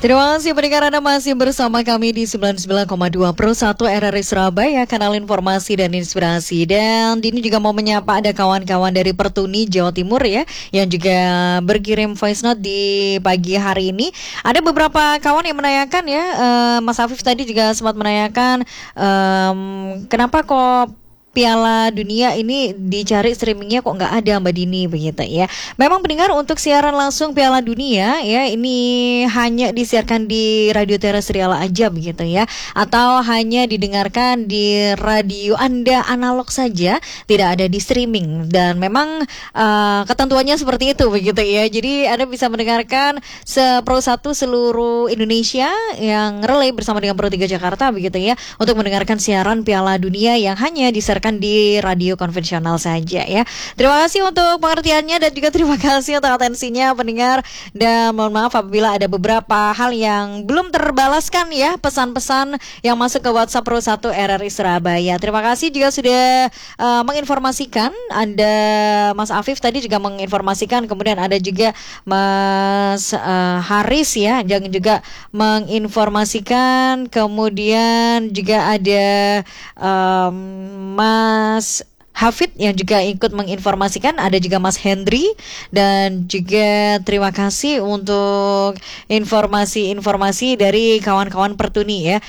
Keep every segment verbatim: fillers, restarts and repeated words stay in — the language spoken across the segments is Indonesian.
Terima kasih pendengar, Anda masih bersama kami di sembilan puluh sembilan koma dua Pro satu R R I Surabaya, kanal informasi dan inspirasi. Dan Dini juga mau menyapa ada kawan-kawan dari Pertuni, Jawa Timur ya, yang juga berkirim voice note di pagi hari ini. Ada beberapa kawan yang menanyakan ya, uh, Mas Afif tadi juga sempat menanyakan um, kenapa kok Piala Dunia ini dicari streamingnya kok nggak ada, Mbak Dini, begitu ya. Memang pendengar, untuk siaran langsung Piala Dunia ya ini hanya disiarkan di radio terestrial aja begitu ya, atau hanya didengarkan di radio Anda analog saja, tidak ada di streaming. Dan memang uh, ketentuannya seperti itu begitu ya. Jadi Anda bisa mendengarkan se-Pro satu seluruh Indonesia yang relay bersama dengan Pro tiga Jakarta begitu ya, untuk mendengarkan siaran Piala Dunia yang hanya disiarkan di radio konvensional saja ya. Terima kasih untuk pengertiannya dan juga terima kasih untuk atensinya pendengar, dan mohon maaf apabila ada beberapa hal yang belum terbalaskan ya, pesan-pesan yang masuk ke WhatsApp Pro satu R R I Surabaya. Terima kasih juga sudah uh, menginformasikan. Ada Mas Afif tadi juga menginformasikan, kemudian ada juga Mas uh, Haris ya yang juga menginformasikan, kemudian juga ada um, Mas Hafid yang juga ikut menginformasikan, ada juga Mas Hendri, dan juga terima kasih untuk informasi-informasi dari kawan-kawan Pertuni ya.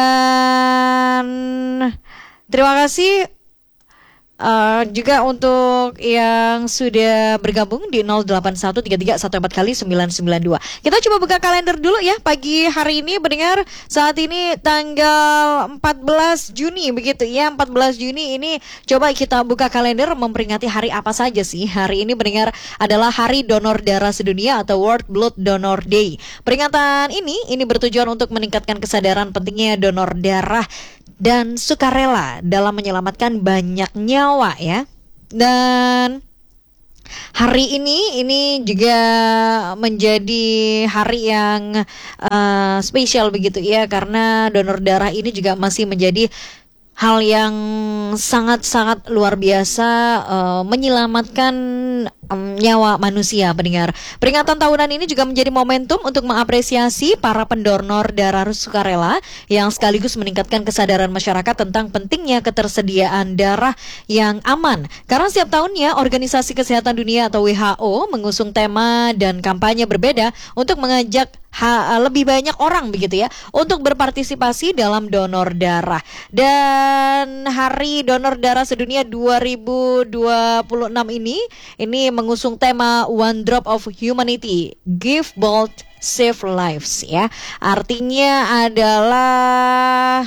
Dan terima kasih Uh, juga untuk yang sudah bergabung di nol delapan satu tiga tiga satu empat kali sembilan sembilan dua. Kita coba buka kalender dulu ya pagi hari ini pendengar. Saat ini tanggal empat belas Juni begitu ya. empat belas Juni ini coba kita buka kalender memperingati hari apa saja sih. Hari ini pendengar adalah Hari Donor Darah Sedunia atau World Blood Donor Day. Peringatan ini ini bertujuan untuk meningkatkan kesadaran pentingnya donor darah dan sukarela dalam menyelamatkan banyak nyawa ya. Dan hari ini ini juga menjadi hari yang uh, spesial begitu ya, karena donor darah ini juga masih menjadi hal yang sangat-sangat luar biasa, uh, menyelamatkan um, nyawa manusia pendengar. Peringatan tahunan ini juga menjadi momentum untuk mengapresiasi para pendonor darah sukarela yang sekaligus meningkatkan kesadaran masyarakat tentang pentingnya ketersediaan darah yang aman. Karena setiap tahunnya Organisasi Kesehatan Dunia atau W H O mengusung tema dan kampanye berbeda untuk mengajak Ha, lebih banyak orang begitu ya untuk berpartisipasi dalam donor darah. Dan Hari Donor Darah Sedunia dua ribu dua puluh enam ini ini mengusung tema One Drop of Humanity, Give Blood, Save Lives ya. Artinya adalah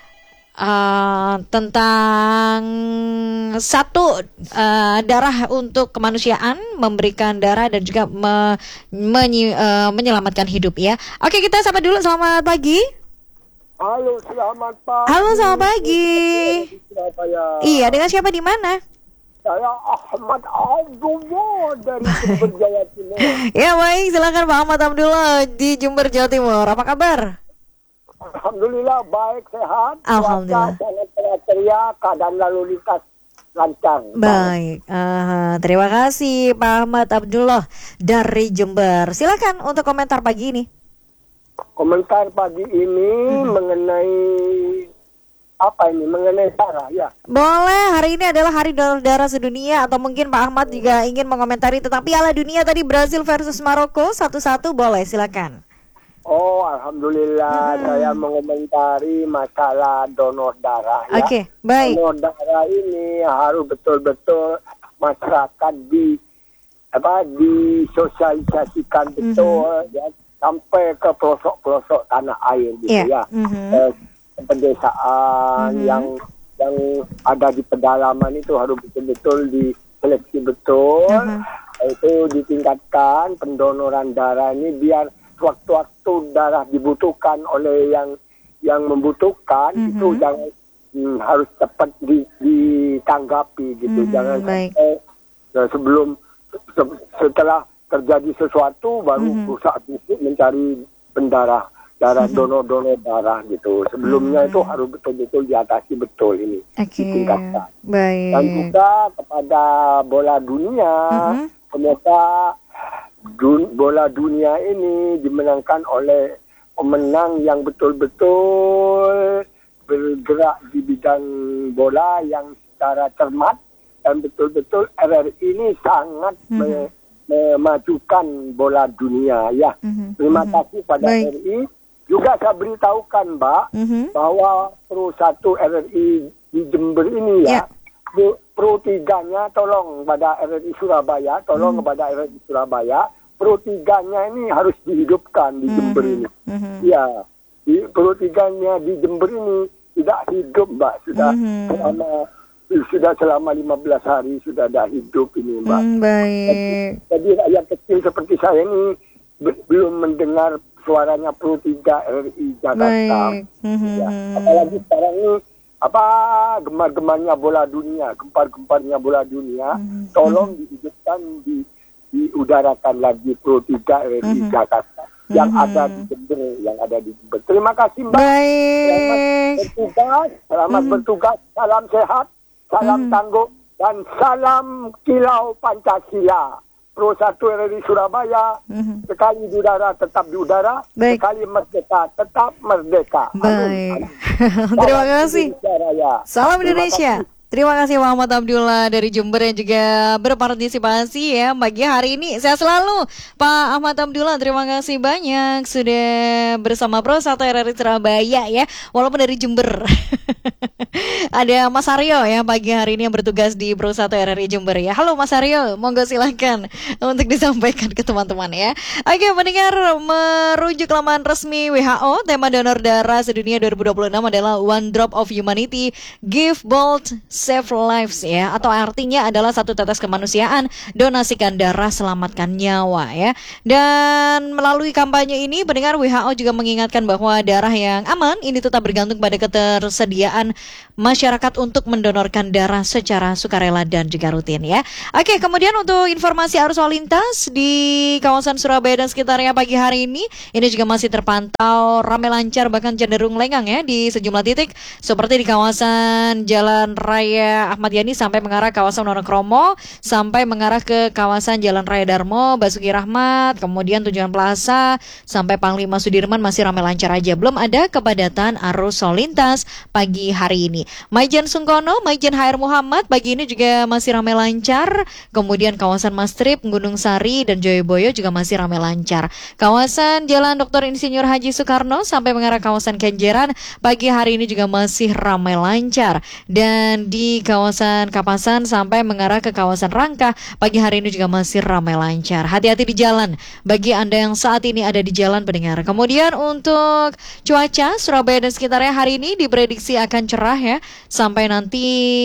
Uh, tentang satu uh, darah untuk kemanusiaan, memberikan darah dan juga me, menyi, uh, menyelamatkan hidup ya. Oke, kita sapa dulu. Selamat pagi. Halo, selamat pagi. Halo, selamat pagi. Iya, dengan siapa di mana? Saya Ahmad Abdullah dari Jember, Jawa Timur. Ya baik, silakan Pak Ahmad Abdullah di Jember, Jawa Timur. Apa kabar? Alhamdulillah baik, sehat. Alhamdulillah. Cuaca ceria, keadaan lalu lintas lancar. Baik, uh, terima kasih Pak Ahmad Abdullah dari Jember. Silakan untuk komentar pagi ini. Komentar pagi ini hmm. mengenai apa ini? Mengenai darah ya. Boleh, hari ini adalah Hari Donor Darah Sedunia, atau mungkin Pak Ahmad juga ingin mengomentari tentang Piala Dunia tadi Brasil versus Maroko satu-satu, boleh silakan. Oh, alhamdulillah, hmm. saya mengomentari masalah donor darah ya. Oke, okay, baik. Donor darah ini harus betul-betul masyarakat di apa disosialisasikan betul hmm. ya, sampai ke pelosok-pelosok tanah air gitu yeah. ya. Hmm. Eh, pedesaan hmm. yang yang ada di pedalaman itu harus betul-betul diseleksi betul. Hmm. Itu ditingkatkan pendonoran darah ini biar waktu-waktu darah dibutuhkan oleh yang yang membutuhkan mm-hmm. itu jangan hmm, harus cepat di, ditanggapi gitu, mm-hmm, jangan baik. sampai ya, sebelum se, setelah terjadi sesuatu baru mm-hmm. berusaha mencari pendarah darah mm-hmm. donor-donor darah gitu. Sebelumnya mm-hmm. itu harus betul-betul diatasi betul ini, okay. ditingkatkan. Baik. Dan juga kepada bola dunia, mm-hmm. semoga Dun, bola dunia ini dimenangkan oleh pemenang yang betul-betul bergerak di bidang bola yang secara cermat, dan betul-betul R R I ini sangat mm-hmm. me- memajukan bola dunia ya. Mm-hmm. Terima mm-hmm. kasih pada Baik. R R I. Juga saya beritahukan Mbak mm-hmm. bahwa Pro satu R R I di Jember ini ya, yeah. Pro tiganya tolong pada R R I Surabaya, tolong mm-hmm. kepada R R I Surabaya, Pro tiganya ini harus dihidupkan di mm-hmm. Jember ini. Mm-hmm. Ya, di Pro tiganya di Jember ini tidak hidup Mbak, sudah mm-hmm. selama sudah selama lima belas hari sudah ada hidup ini Mbak. Mm, baik. Jadi, jadi rakyat kecil seperti saya ini be- belum mendengar suaranya Pro tiga R R I Jakarta. Mm-hmm. Ya, apalagi sekarang ini apa gemar-gemarnya bola dunia, gempar-gemparnya bola dunia, mm-hmm. tolong dihidupkan di diudarakan lagi Pro tiga R R I mm-hmm. Jakarta yang mm-hmm. ada di Jember, yang ada di Jember. Terima kasih Mbak. Baik. Selamat bertugas, selamat mm-hmm. bertugas, salam sehat, salam mm-hmm. tangguh, dan salam kilau Pancasila. Pro satu R R I Surabaya, mm-hmm. sekali di udara tetap di udara, Baik. sekali merdeka tetap merdeka. Baik. Terima kasih. Salam Indonesia. Terima kasih Muhammad Abdullah dari Jember yang juga berpartisipasi ya pagi hari ini. Sehat selalu Pak Ahmad Abdullah. Terima kasih banyak sudah bersama Pro satu R R I Surabaya ya, walaupun dari Jember. Ada Mas Aryo ya pagi hari ini yang bertugas di Pro satu R R I Jember ya. Halo Mas Aryo, monggo silahkan untuk disampaikan ke teman-teman ya. Oke, pendengar, merujuk laman resmi W H O, tema donor darah sedunia dua ribu dua puluh enam adalah One Drop of Humanity, Give Bold, Save Lives ya, atau artinya adalah satu tetes kemanusiaan, donasikan darah, selamatkan nyawa ya. Dan melalui kampanye ini, pendengar, W H O juga mengingatkan bahwa darah yang aman ini tetap bergantung pada ketersediaan masyarakat untuk mendonorkan darah secara sukarela dan juga rutin ya. Oke, kemudian untuk informasi arus lalu lintas di kawasan Surabaya dan sekitarnya pagi hari ini, ini juga masih terpantau ramai lancar bahkan cenderung lengang ya di sejumlah titik, seperti di kawasan Jalan Raya Ahmad Yani sampai mengarah kawasan Wonokromo, sampai mengarah ke kawasan Jalan Raya Darmo, Basuki Rahmat, kemudian Tunjungan Plaza sampai Panglima Sudirman masih ramai lancar aja, belum ada kepadatan arus lalu lintas pagi hari ini. Maijen Sungkono, Maijen H R Muhammad pagi ini juga masih ramai lancar. Kemudian kawasan Mastrip, Gunung Sari dan Joyoboyo juga masih ramai lancar. Kawasan Jalan Doktor Insinyur Haji Soekarno sampai mengarah kawasan Kenjeran pagi hari ini juga masih ramai lancar. Dan di kawasan Kapasan sampai mengarah ke kawasan Rangka pagi hari ini juga masih ramai lancar. Hati-hati di jalan bagi Anda yang saat ini ada di jalan, pendengar. Kemudian untuk cuaca Surabaya dan sekitarnya hari ini diprediksi akan cerah ya, sampai nanti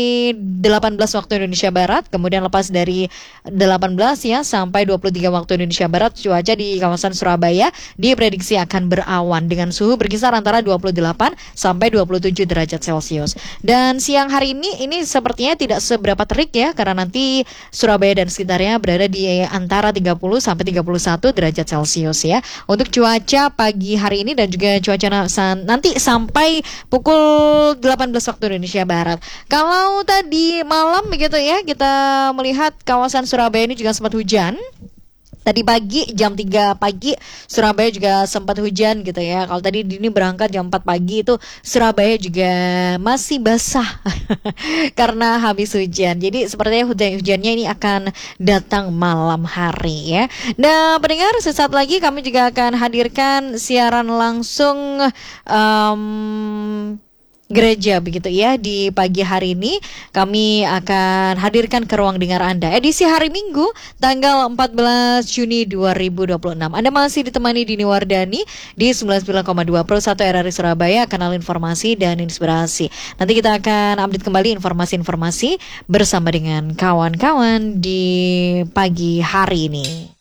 delapan belas waktu Indonesia Barat, kemudian lepas dari delapan belas ya sampai dua puluh tiga waktu Indonesia Barat, cuaca di kawasan Surabaya diprediksi akan berawan dengan suhu berkisar antara dua puluh delapan sampai dua puluh tujuh derajat Celcius. Dan siang hari ini ini sepertinya tidak seberapa terik ya, karena nanti Surabaya dan sekitarnya berada di antara tiga puluh sampai tiga puluh satu derajat Celcius ya. Untuk cuaca pagi hari ini dan juga cuaca nanti sampai pukul delapan belas waktu Indonesia Barat. Kalau tadi malam begitu ya, kita melihat kawasan Surabaya ini juga sempat hujan. Tadi pagi jam tiga pagi Surabaya juga sempat hujan gitu ya. Kalau tadi Dini berangkat jam empat pagi itu Surabaya juga masih basah karena habis hujan. Jadi sepertinya hujan-hujannya ini akan datang malam hari ya. Nah, pendengar, sesaat lagi kami juga akan hadirkan siaran langsung um, gereja begitu ya. Di pagi hari ini kami akan hadirkan ke ruang dengar Anda edisi hari Minggu tanggal empat belas Juni dua ribu dua puluh enam. Anda masih ditemani Dini Wardani di sembilan puluh sembilan koma dua Pro satu R R I Surabaya, kanal informasi dan inspirasi. Nanti kita akan update kembali informasi-informasi bersama dengan kawan-kawan di pagi hari ini.